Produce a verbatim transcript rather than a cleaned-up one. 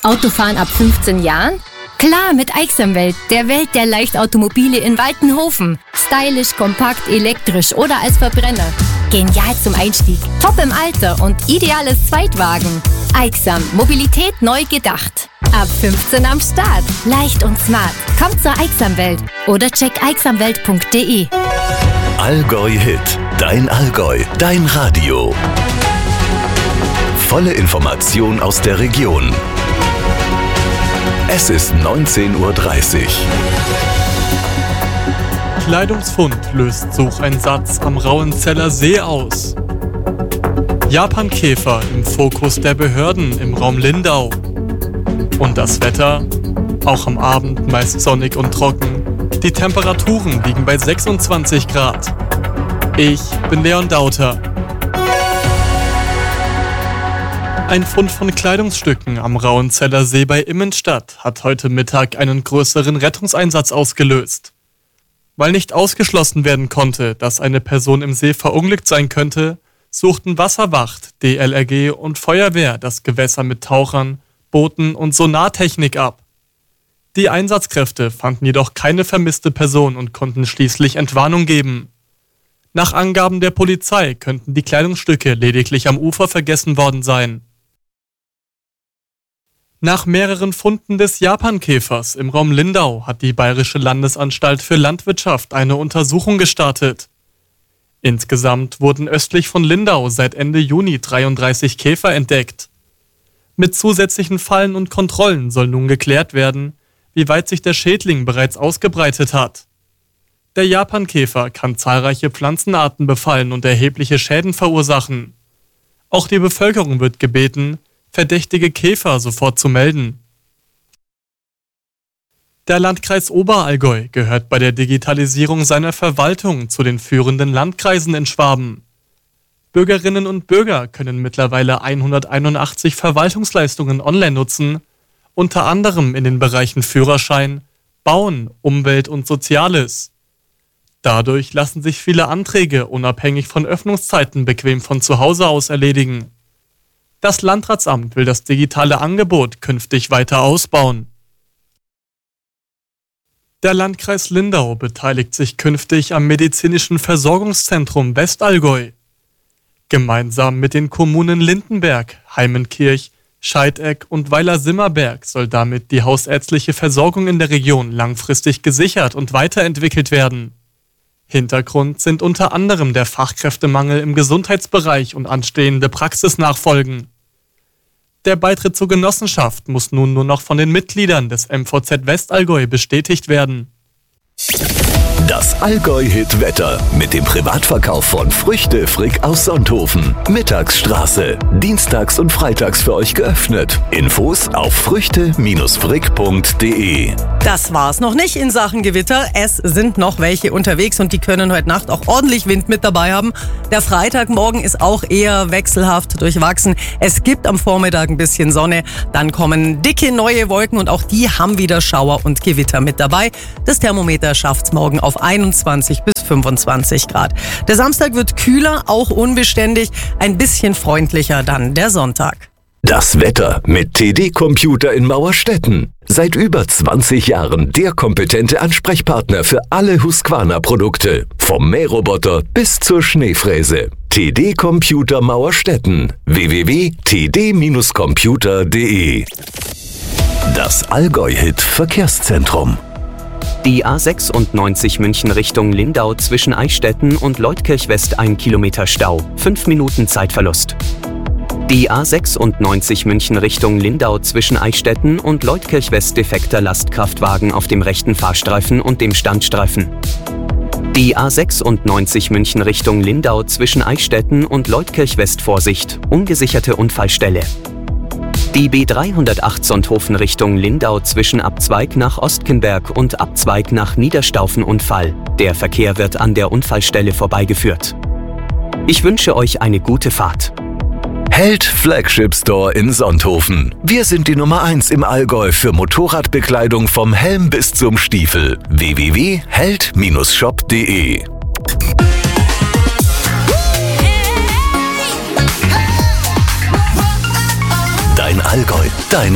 Autofahren ab fünfzehn Jahren? Klar, mit Aixamwelt, der Welt der Leichtautomobile in Waltenhofen. Stylisch, kompakt, elektrisch oder als Verbrenner. Genial zum Einstieg, top im Alter und ideales Zweitwagen. Aixam, Mobilität neu gedacht. Ab fünfzehn am Start. Leicht und smart. Kommt zur Aixamwelt oder check aixamwelt punkt de. Allgäu Hit. Dein Allgäu. Dein Radio. Volle Information aus der Region. Es ist neunzehn Uhr dreißig. Kleidungsfund löst Sucheinsatz am Rauenzeller See aus. Japankäfer im Fokus der Behörden im Raum Lindau. Und das Wetter? Auch am Abend meist sonnig und trocken. Die Temperaturen liegen bei sechsundzwanzig Grad. Ich bin Leon Dauter. Ein Fund von Kleidungsstücken am Rauenzeller See bei Immenstadt hat heute Mittag einen größeren Rettungseinsatz ausgelöst. Weil nicht ausgeschlossen werden konnte, dass eine Person im See verunglückt sein könnte, suchten Wasserwacht, D L R G und Feuerwehr das Gewässer mit Tauchern, Booten und Sonartechnik ab. Die Einsatzkräfte fanden jedoch keine vermisste Person und konnten schließlich Entwarnung geben. Nach Angaben der Polizei könnten die Kleidungsstücke lediglich am Ufer vergessen worden sein. Nach mehreren Funden des Japankäfers im Raum Lindau hat die Bayerische Landesanstalt für Landwirtschaft eine Untersuchung gestartet. Insgesamt wurden östlich von Lindau seit Ende Juni dreiunddreißig Käfer entdeckt. Mit zusätzlichen Fallen und Kontrollen soll nun geklärt werden, wie weit sich der Schädling bereits ausgebreitet hat. Der Japankäfer kann zahlreiche Pflanzenarten befallen und erhebliche Schäden verursachen. Auch die Bevölkerung wird gebeten, verdächtige Käfer sofort zu melden. Der Landkreis Oberallgäu gehört bei der Digitalisierung seiner Verwaltung zu den führenden Landkreisen in Schwaben. Bürgerinnen und Bürger können mittlerweile hunderteinundachtzig Verwaltungsleistungen online nutzen, unter anderem in den Bereichen Führerschein, Bauen, Umwelt und Soziales. Dadurch lassen sich viele Anträge unabhängig von Öffnungszeiten bequem von zu Hause aus erledigen. Das Landratsamt will das digitale Angebot künftig weiter ausbauen. Der Landkreis Lindau beteiligt sich künftig am medizinischen Versorgungszentrum Westallgäu. Gemeinsam mit den Kommunen Lindenberg, Heimenkirch, Scheidegg und Weiler-Simmerberg soll damit die hausärztliche Versorgung in der Region langfristig gesichert und weiterentwickelt werden. Hintergrund sind unter anderem der Fachkräftemangel im Gesundheitsbereich und anstehende Praxisnachfolgen. Der Beitritt zur Genossenschaft muss nun nur noch von den Mitgliedern des M V Z Westallgäu bestätigt werden. Das Allgäu-Hit-Wetter mit dem Privatverkauf von Früchte Frick aus Sonthofen. Mittagsstraße. Dienstags und freitags für euch geöffnet. Infos auf früchte frick punkt de. Das war's noch nicht in Sachen Gewitter. Es sind noch welche unterwegs und die können heute Nacht auch ordentlich Wind mit dabei haben. Der Freitagmorgen ist auch eher wechselhaft durchwachsen. Es gibt am Vormittag ein bisschen Sonne. Dann kommen dicke neue Wolken und auch die haben wieder Schauer und Gewitter mit dabei. Das Thermometer schafft's morgen auf einundzwanzig bis fünfundzwanzig Grad. Der Samstag wird kühler, auch unbeständig, ein bisschen freundlicher dann der Sonntag. Das Wetter mit T D Computer in Mauerstetten. Seit über zwanzig Jahren der kompetente Ansprechpartner für alle Husqvarna-Produkte. Vom Mähroboter bis zur Schneefräse. T D Computer Mauerstetten. w w w punkt t d computer punkt de. Das Allgäu-Hit Verkehrszentrum. Die A sechsundneunzig München Richtung Lindau zwischen Eichstätten und Leutkirch West ein Kilometer Stau, fünf Minuten Zeitverlust. Die A sechsundneunzig München Richtung Lindau zwischen Eichstätten und Leutkirch West defekter Lastkraftwagen auf dem rechten Fahrstreifen und dem Standstreifen. Die A sechsundneunzig München Richtung Lindau zwischen Eichstätten und Leutkirch West Vorsicht, ungesicherte Unfallstelle. Die B dreihundertacht Sonthofen Richtung Lindau zwischen Abzweig nach Ostkenberg und Abzweig nach Niederstaufen Unfall. Der Verkehr wird an der Unfallstelle vorbeigeführt. Ich wünsche euch eine gute Fahrt. Held Flagship Store in Sonthofen. Wir sind die Nummer eins im Allgäu für Motorradbekleidung vom Helm bis zum Stiefel. w w w punkt held shop punkt de. Dein Allgäu, dein